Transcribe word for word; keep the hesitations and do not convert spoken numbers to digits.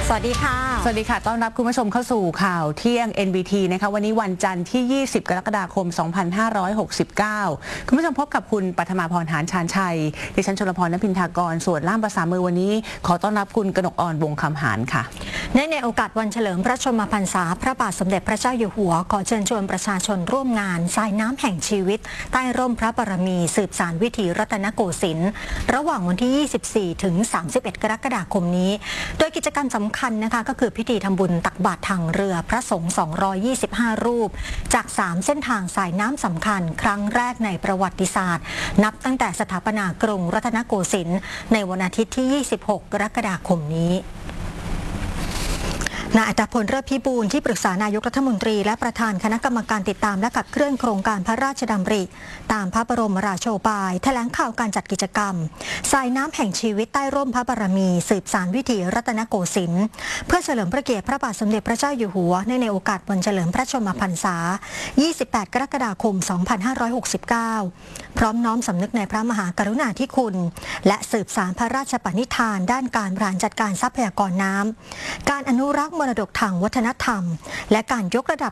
สวัสดีค่ะสวัสดีค่ะต้อนรับคุณผู้ชมเข้าสู่ข่าวเที่ยง เอ็น บี ที นะคะวันนี้วันจันทร์ที่ยี่สิบกรกฎาคมสองพันห้าร้อยหกสิบเก้าคุณผู้ชมพบกับคุณปัทมาพรหานชาญชัยดิฉันชลพรณพินทากรส่วนล่ามภาษามือวันนี้ขอต้อนรับคุณกนกอ่อนวงคำหานค่ะในในโอกาสวันเฉลิมพระชนมพรรษาพระบาทสมเด็จพระเจ้าอยู่หัวขอเชิญชวนประชาชนร่วมงานสายน้ำแห่งชีวิตใต้ร่มพระบารมีสืบสานวิถีรัตนโกสินทร์ระหว่างวันที่ยี่สิบสี่ถึงสามสิบเอ็ดกรกฎาคมนี้โดยกิจกรรมสำคัญนะคะก็คือพิธีทำบุญตักบาตรทางเรือพระสงฆ์สองร้อยยี่สิบห้ารูปจากสามเส้นทางสายน้ำสำคัญครั้งแรกในประวัติศาสตร์นับตั้งแต่สถาปนากรุงรัตนโกสินทร์ในวันอาทิตย์ที่ยี่สิบหกกรกฎาคมนี้นายอัตพล เลิศพิบูลที่ปรึกษานายกรัฐมนตรีและประธานคณะกรรมการติดตามและขับเคลื่อนโครงการพระราชดำริตามพระบรมราโชบายแถลงข่าวการจัดกิจกรรมสายน้ำแห่งชีวิตใต้ร่มพระบารมีสืบสานวิถีรัตนโกสินทร์เพื่อเฉลิมพระเกียรติพระบาทสมเด็จพระเจ้าอยู่หัวในในโอกาสวันเฉลิมพระชนมพรรษายี่สิบแปดกรกฎาคมสองพันห้าร้อยหกสิบเก้าพร้อมน้อมสำนึกในพระมหากรุณาธิคุณและสืบสานพระราชปณิธานด้านการบริหารจัดการทรัพยากรน้ำการอนุรักษ์มรดกทางวัฒนธรรมและการยกระดับ